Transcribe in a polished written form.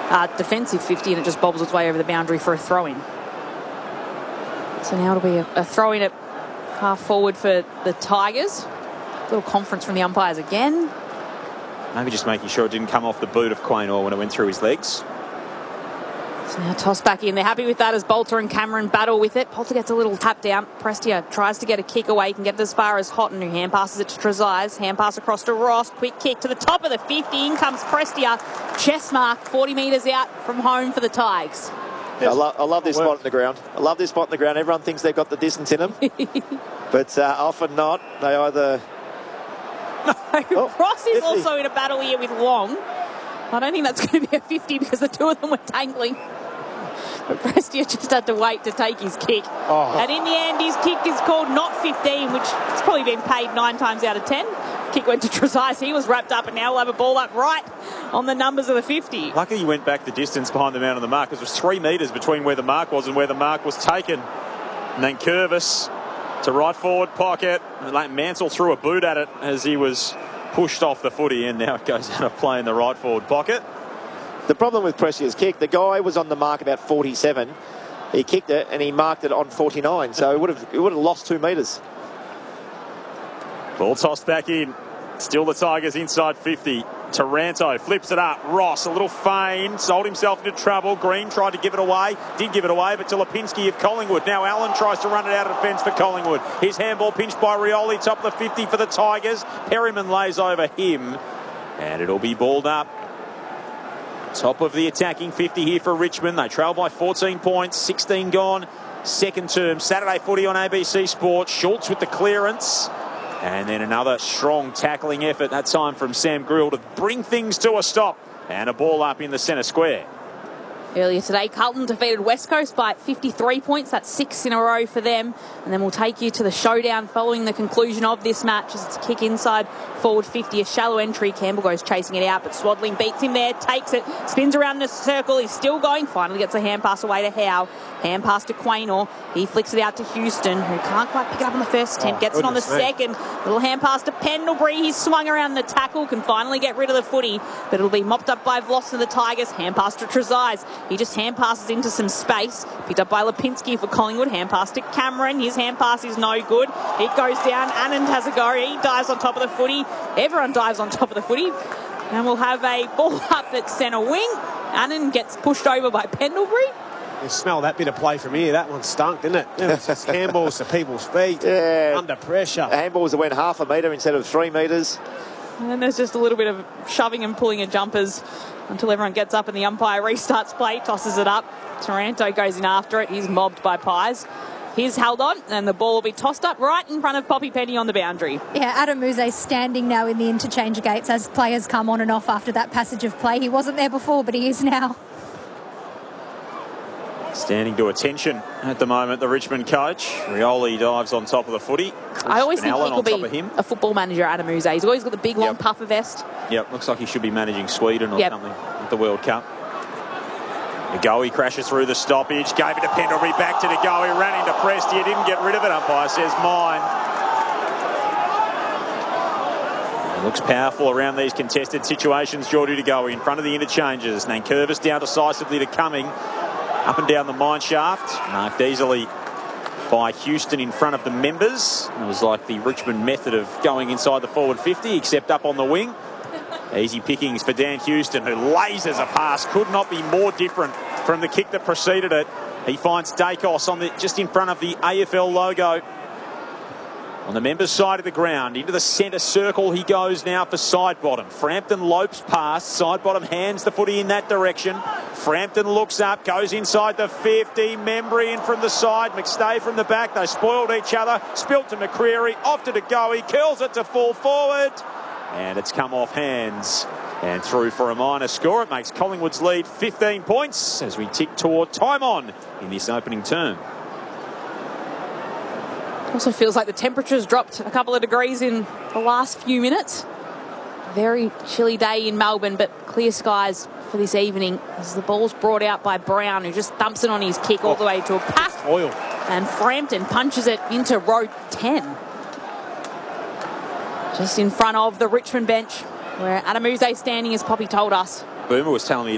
defensive 50, and it just bobbles its way over the boundary for a throw-in. So now it'll be a throw-in at half forward for the Tigers. Little conference from the umpires again. Maybe just making sure it didn't come off the boot of Quaynor when it went through his legs. So now toss back in. They're happy with that as Bolter and Cameron battle with it. Bolter gets a little tap down. Prestia tries to get a kick away. Can get it as far as Houghton, who hand passes it to Trezise. Hand pass across to Ross. Quick kick to the top of the 50. In comes Prestia. Chest mark 40 metres out from home for the Tigers. Yeah, I love this spot in the ground. I love this spot in the ground. Everyone thinks they've got the distance in them. But often not. They either... No, Ross is also in a battle here with Long. I don't think that's going to be a 50 because the two of them were tangling. But Prestia just had to wait to take his kick. And in the end, his kick is called not 15, which has probably been paid 9 times out of 10. Kick went to Trezise. He was wrapped up, and now we'll have a ball up right on the numbers of the 50. Lucky he went back the distance behind the man on the mark, because there was 3 metres between where the mark was and where the mark was taken. And then Curvis to right forward pocket. Mansell threw a boot at it as he was pushed off the footy, and now it goes out of play in the right forward pocket. The problem with Prestia's kick, the guy was on the mark about 47. He kicked it and he marked it on 49, so it would have lost 2 metres. Ball tossed back in. Still the Tigers inside 50. Taranto flips it up. Ross, a little feign, sold himself into trouble. Green tried to give it away. Did give it away, but to Lipinski of Collingwood. Now Allen tries to run it out of defence for Collingwood. His handball pinched by Rioli. Top of the 50 for the Tigers. Perryman lays over him. And it'll be balled up. Top of the attacking 50 here for Richmond. They trail by 14 points. 16 gone. Second term. Saturday footy on ABC Sport. Schultz with the clearance. And then another strong tackling effort, that time from Sam Grill, to bring things to a stop. And a ball up in the centre square. Earlier today, Carlton defeated West Coast by 53 points. That's 6 in a row for them. And then we'll take you to the showdown following the conclusion of this match as it's a kick inside forward 50. A shallow entry. Campbell goes chasing it out, but Swadling beats him there, takes it, spins around in a circle. He's still going. Finally gets a hand pass away to Howe. Hand pass to Quaynor. He flicks it out to Houston, who can't quite pick it up on the first attempt. Gets it on the second. Little hand pass to Pendlebury. He's swung around the tackle. Can finally get rid of the footy, but it'll be mopped up by Vloss and the Tigers. Hand pass to Trezise. He just hand passes into some space. Picked up by Lipinski for Collingwood. Hand pass to Cameron. His hand pass is no good. It goes down. Anand has a go. He dives on top of the footy. Everyone dives on top of the footy. And we'll have a ball up at centre wing. Anand gets pushed over by Pendlebury. You smell that bit of play from here. That one stunk, didn't it? It was just handballs to people's feet. Yeah. Under pressure. Handballs that went half a metre instead of 3 metres. And then there's just a little bit of shoving and pulling of jumpers until everyone gets up and the umpire restarts play, tosses it up. Taranto goes in after it. He's mobbed by Pies. He's held on, and the ball will be tossed up right in front of Poppy Penny on the boundary. Yeah, Adamuzze standing now in the interchange gates as players come on and off after that passage of play. He wasn't there before, but he is now. Standing to attention at the moment, the Richmond coach. Rioli dives on top of the footy. I always think he could be him. a football manager, Adamuzze. He's always got the big, long puffer vest. Yep, looks like he should be managing Sweden or something at the World Cup. Ngoe crashes through the stoppage, gave it to Pendlebury, back to Ngoe, ran into Prestia, didn't get rid of it. Umpire says mine. It looks powerful around these contested situations. Geordie Ngoe in front of the interchanges. Nankervis down decisively to Cumming. Up and down the mine shaft. Marked easily by Houston in front of the members. It was like the Richmond method of going inside the forward 50, except up on the wing. Easy pickings for Dan Houston, who lasers a pass. Could not be more different from the kick that preceded it. He finds Dacos on just in front of the AFL logo. On the members' side of the ground, into the centre circle he goes now for Sidebottom. Frampton lopes past. Sidebottom hands the footy in that direction. Frampton looks up, goes inside the 50. Membry in from the side, McStay from the back. They spoiled each other. Spilt to McCreary, off to Ngoe, curls it to full forward. And it's come off hands and through for a minor score. It makes Collingwood's lead 15 points as we tick toward time on in this opening term. Also feels like the temperature's dropped a couple of degrees in the last few minutes. Very chilly day in Melbourne, but clear skies for this evening as the ball's brought out by Brown, who just thumps it on his kick all the way to a pass. Oil. And Frampton punches it into row 10. Just in front of the Richmond bench, where Adamuzze standing, as Poppy told us. Boomer was telling me